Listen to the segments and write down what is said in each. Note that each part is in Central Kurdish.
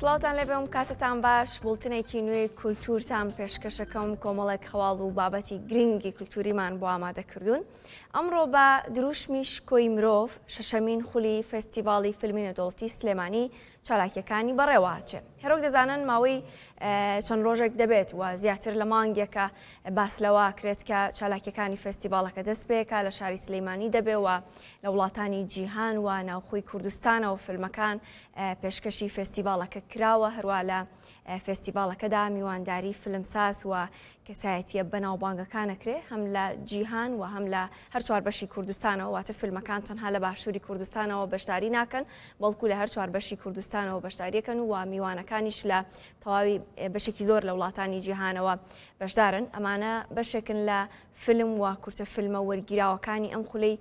سڵاوتان لەبێم کاتتان باش بڵتنێکی نوێی کولتورتان پێشکەشەکەم کۆمەڵێک هەواڵ و بابەتی گرنگی کولتوریمان بۆ ئامادەکردوون. ئەمڕۆ بە دروشمی شکۆی مرۆڤ شەشەمین خولی فێستیڤاڵی فیلمی نەدۆڵەتی سلێمانی چالاکیەکانی بەڕێوەهاچێ. هەرۆک دەزانن ماوەی چەند ڕۆژێک دەبێت و زیاتر لە مانگێکە باس لەوە کرێت کە چالاکیەکانی فێستیڤاڵەکە دەست پێکە لە شاری سلەیمانی دەبێەوە لە وڵاتانی جیهان و ناوخۆی کوردستانەوە فیلمەکان پێشکەشی فێستیڤاڵەکە کراوە. هەروە لە فێستیڤاڵەکەدا میوانداری فیلمساز و کەسایەتیە بەناوبانگەکانەکرێ هەم لە جیهان و هەم لە هەر چوار بەشی کوردستانەوە، واتە فیلمەکان تەنها لە باشووری کوردستانەوە بەشداری ناکەن بەڵکو لە هەر چوار بەشی کوردستانەوە بەشداریەکەن و میوانەکانیش لە تەواوی بەشێکی زۆر لە وڵاتانی جیهانەوە بەشدارن. ئەمانە بەشێکن لە فیلم و کورتە فیلمە وەرگیراوەکانی ئەم خولەی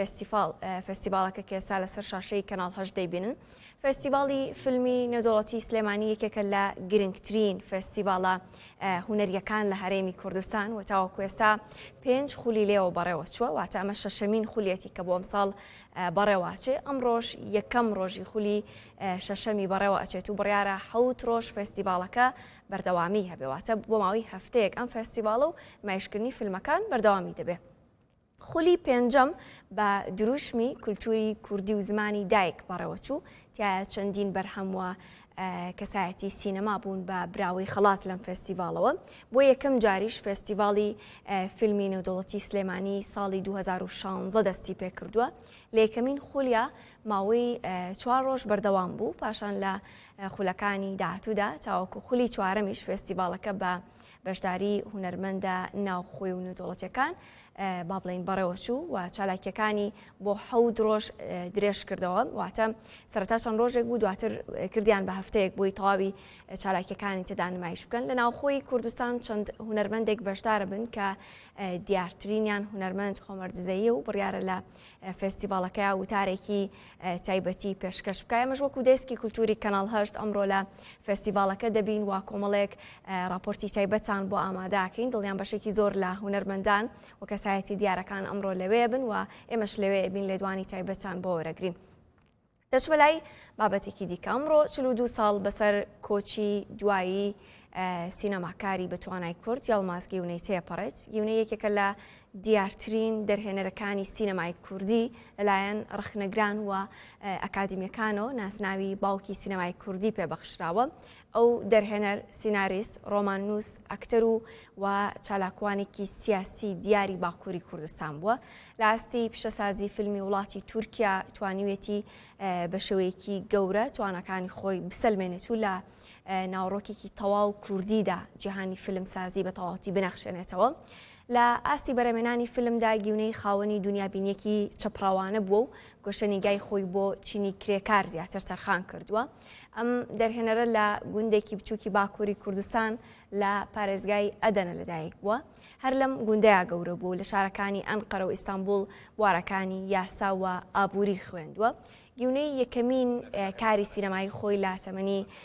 فێستیڤاڵەکە کە ئێستا لەسەر شاشەی کەناڵ 8 دەیبینن. فێستیڤاڵی فیلمی نەدۆڵەتی سلێمانی یەکێکە لە گرنگترین فێستیڤاڵە هونەریەکان لە هەرێمی کوردستان و تاوەکو ئێستا 5 خولی لێەوە بەڕێوە چووە، واتە ئەمە شەشەمین خولیەتی کە بۆ ئەمساڵ بەڕێوەچێ. ئەم ڕۆژ یەکەم ڕۆژی خولی شەشەمی بەڕێوە ئەچێت و بڕیارە 7 ڕۆژ فێستیڤاڵەکە بەردەوامی هەبێواتە بۆ ماوەی هەفتەیەک ئەم فێستیڤاڵە و نمایشکردنی فیلمەکان بەردەوامی دەبێت. خولی پێنجەم بە دروشمی کولتوری کوردی و زمانی دایک بەڕێوەچوو، تایە چەندین بەرهەم وە کەسایەتی سینەما بوون بە براوەی خەڵات لەم فێستیڤاڵەوە. بۆ یەکەم جاریش فێستیڤاڵی فیلمی نەودەوڵەتی سلێمانی ساڵی 2016 دەستی پێکردووە. لە یەکەمین خولیا ماوەی 4 ڕۆژ بەردەوام بوو، پاشان لە خولەکانی داهاتوودا تاوەکو خولی چوارەمیش فێستیڤاڵەکە بە بەشداری هونەرمەندە ناوخۆی و نەودەوڵەتیەکان با بڵین بەڕێوەچوو و چالاکیەکانی بۆ 7 ڕۆژ درێژ کردەوە، واتە سەرەتا چەند ڕۆژێک بوو دواتر کردیان بە هەفتەیەک بۆی تەواوی چالاکیەکانی تێدا نمایش بکەن. لە ناوخۆی کوردستان چەند هونەرمەندێک بەشدارە بن کە دیارترینیان هونەرمەند خۆمەر دزەیە و بڕیارە لە فێستیڤاڵەکە وتارێکی تایبەتی پێشکەش بکە. ئێمەش وەکو دەستکی کولتوری کەناڵ 8 ئەمڕۆ لە فێستیڤاڵەکە دەبین و کۆمەڵێک راپۆرتی تایبەتان بۆ ئامادەکەین، دڵیان بەشێکی زۆر لە هونەرمەندان و کەسایەتی دیارەکان ئەمڕۆ لەوێ بن و ئێمەش لەوێ بین لێدوانی تایبەتان بۆ وەرەگرین. دەچمە لای بابەتێکی دیکە. ئەمڕۆ 42 ساڵ بەسەر کۆچی دوایی سینەماکاری بە توانای کورد یاڵماز گێونەی تێپەڕێت. گێونەی یەکێکە لە دیارترین دەرهێنەرەکانی سینەمای کوردی لەلایەن ڕخنەگران و ئەکادمیەکانەوە ناسناوی باوکی سینەمای کوردی پێبەخشراوە. ئەو دەرهێنەر سیناریست، ڕۆماننووس، ئەکتەر و چالاکوانێکی سیاسی دیاری باکووری کوردستان بووە. لە ئاستی پیشەسازی فیلمی وڵاتی تورکیا توانیوێتی بە شێوەیەکی گەورە توانەکانی خۆی بسەلمێنێت و لە ناوڕۆکێکی تەواو کوردیدا جیهانی فیلمسازی بە تەواوەتی بنەخشێنێتەوە. لە ئاستی بەرەمێنانی فیلمدا گیونەی خاوەنی دنیابینیەکی چەپڕاوانە بووە و گۆشەنیگای خۆی بۆ چینی کرێکار زیاتر تەرخان کردووە. ئەم دەرهێنەرە لە گوندێکی بچووکی باکووری کوردستان لە پارێزگای ئەدەنە لەدایک بووە. هەر لەم گوندەیە گەورە بوو، لە شارەکانی ئەنقەرە و ئیستانبول بوارەکانی یاسا و ئابووری خوێندووە. گیونەی یەکەمین کاری سینەمایی خۆی لە تەمەنی